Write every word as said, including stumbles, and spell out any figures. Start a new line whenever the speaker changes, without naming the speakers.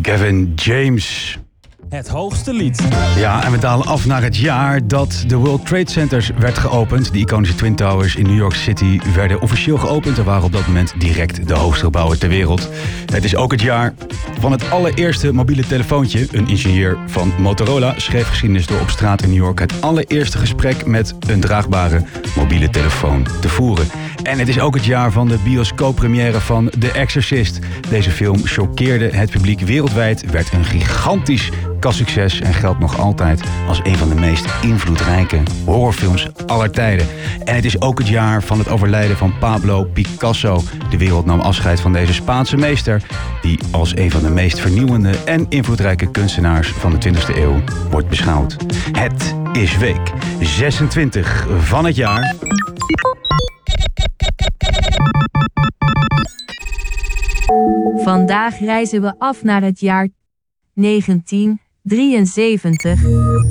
Gavin James.
Het hoogste lied.
Ja, en we dalen af naar het jaar dat de World Trade Centers werd geopend. De iconische Twin Towers in New York City werden officieel geopend en waren op dat moment direct de hoogste gebouwen ter wereld. Het is ook het jaar van het allereerste mobiele telefoontje. Een ingenieur van Motorola schreef geschiedenis door op straat in New York het allereerste gesprek met een draagbare mobiele telefoon te voeren. En het is ook het jaar van de bioscooppremière van The Exorcist. Deze film choqueerde het publiek wereldwijd, werd een gigantisch kassucces en geldt nog altijd als een van de meest invloedrijke horrorfilms aller tijden. En het is ook het jaar van het overlijden van Pablo Picasso. De wereld nam afscheid van deze Spaanse meester, die als een van de meest vernieuwende en invloedrijke kunstenaars van de twintigste eeuw wordt beschouwd. Het is week zesentwintig van het jaar.
Vandaag reizen we af naar het jaar negentien drieënzeventig.